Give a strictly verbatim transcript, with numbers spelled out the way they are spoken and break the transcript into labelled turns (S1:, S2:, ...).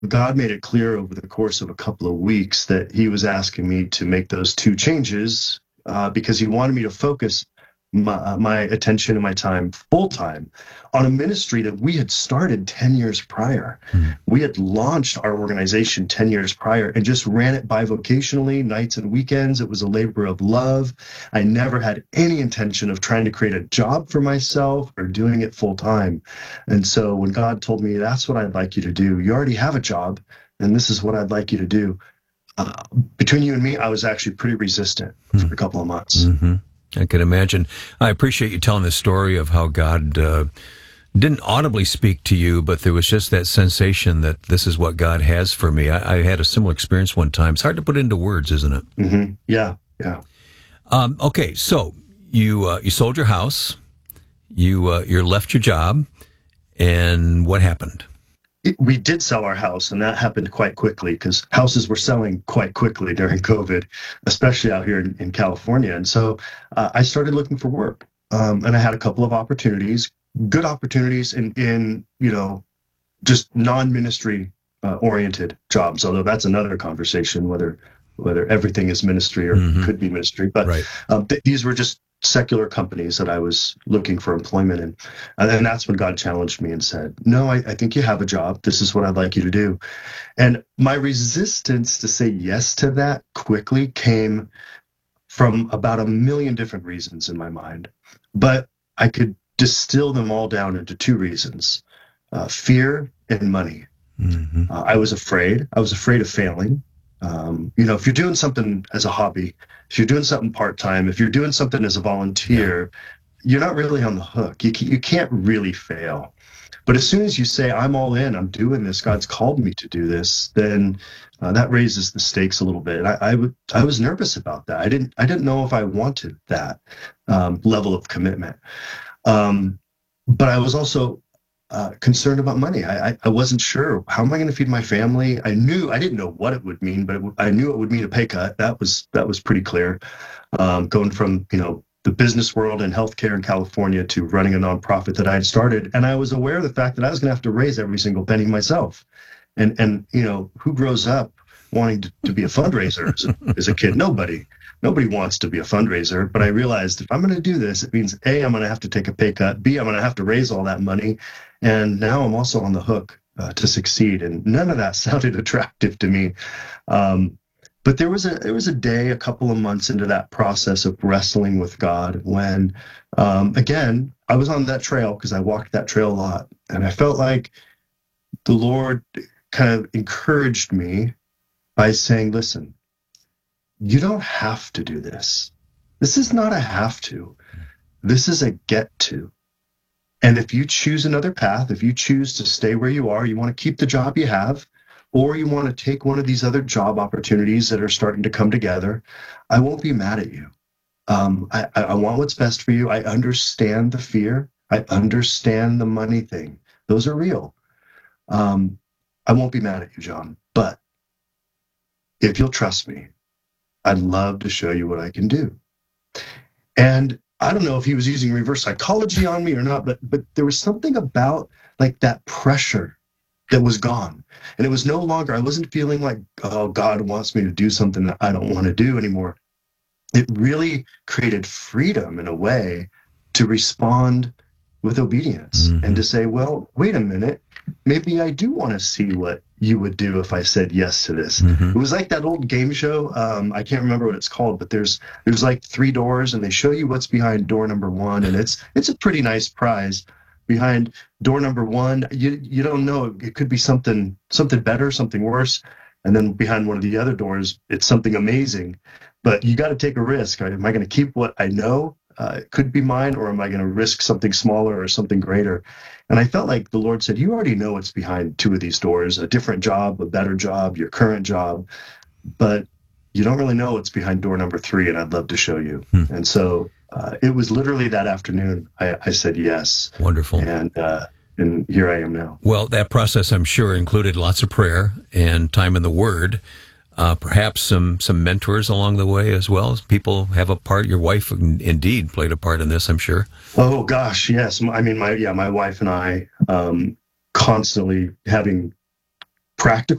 S1: God made it clear over the course of a couple of weeks that he was asking me to make those two changes uh, because he wanted me to focus my, uh, my attention and my time full time on a ministry that we had started ten years prior.
S2: Mm.
S1: We had launched our organization ten years prior and just ran it bivocationally, nights and weekends. It was a labor of love. I never had any intention of trying to create a job for myself or doing it full time. And so when God told me, that's what I'd like you to do, you already have a job, and this is what I'd like you to do. Uh, between you and me, I was actually pretty resistant mm. for a couple of months.
S2: Mm-hmm. I can imagine. I appreciate you telling the story of how God uh, didn't audibly speak to you, but there was just that sensation that this is what God has for me. I, I had a similar experience one time. It's hard to put into words, isn't it?
S1: Mm-hmm. Yeah, yeah.
S2: Um, okay, so you uh, you sold your house, you uh, you left your job, and what happened?
S1: It, we did sell our house, and that happened quite quickly because houses were selling quite quickly during COVID, especially out here in, in California. And so uh, I started looking for work, um, and I had a couple of opportunities, good opportunities in, in you know, just non-ministry uh, oriented jobs. Although that's another conversation, whether whether everything is ministry or mm-hmm. could be ministry. But
S2: right.
S1: um, th- these were just secular companies that I was looking for employment in. And then that's when God challenged me and said, no, I, I think you have a job. This is what I'd like you to do. And my resistance to say yes to that quickly came from about a million different reasons in my mind. But I could distill them all down into two reasons, uh, fear and money. Mm-hmm. Uh, I was afraid. I was afraid of failing. Um, you know, if you're doing something as a hobby, if you're doing something part-time, if you're doing something as a volunteer, yeah. you're not really on the hook. You, you can't really fail. But as soon as you say, I'm all in, I'm doing this, God's called me to do this, then uh, that raises the stakes a little bit. And I, I, would, I was nervous about that. I didn't, I didn't know if I wanted that um, level of commitment. Um, but I was also Uh, concerned about money. I, I, I wasn't sure. How am I going to feed my family? I knew, I didn't know what it would mean, but it w- I knew it would mean a pay cut. That was, that was pretty clear. Um, going from, you know, the business world and healthcare in California to running a nonprofit that I had started. And I was aware of the fact that I was going to have to raise every single penny myself. And, and, you know, who grows up wanting to, to be a fundraiser as a, as a kid? Nobody. Nobody wants to be a fundraiser, but I realized if I'm going to do this, it means A, I'm going to have to take a pay cut. B, I'm going to have to raise all that money. And now I'm also on the hook uh, to succeed. And none of that sounded attractive to me. Um, but there was a there was a day, a couple of months into that process of wrestling with God when, um, again, I was on that trail because I walked that trail a lot. And I felt like the Lord kind of encouraged me by saying, listen, you don't have to do this. This is not a have to. This is a get to. And if you choose another path, if you choose to stay where you are, you want to keep the job you have, or you want to take one of these other job opportunities that are starting to come together, I won't be mad at you. Um, I, I want what's best for you. I understand the fear. I understand the money thing. Those are real. Um, I won't be mad at you, John. But if you'll trust me, I'd love to show you what I can do. And I don't know if he was using reverse psychology on me or not, but but there was something about like that pressure that was gone. And it was no longer, I wasn't feeling like, oh, God wants me to do something that I don't want to do anymore. It really created freedom in a way to respond with obedience mm-hmm. and to say, well, wait a minute, maybe I do want to see what you would do if I said yes to this. Mm-hmm. It was like that old game show. Um, I can't remember what it's called, but there's there's like three doors and they show you what's behind door number one. And it's it's a pretty nice prize. Behind door number one, you you don't know. It could be something something better, something worse. And then behind one of the other doors, it's something amazing. But you got to take a risk. Right? Am I going to keep what I know? Uh, it could be mine, or am I going to risk something smaller or something greater? And I felt like the Lord said, you already know what's behind two of these doors, a different job, a better job, your current job, but you don't really know what's behind door number three, and I'd love to show you. Hmm. And so uh, it was literally that afternoon I, I said yes.
S2: Wonderful.
S1: And uh, and here I am now.
S2: Well, that process, I'm sure, included lots of prayer and time in the Word. Uh, perhaps some, some mentors along the way as well. People have a part. Your wife indeed played a part in this, I'm sure.
S1: Oh gosh, yes. I mean, my yeah, my wife and I um, constantly having practical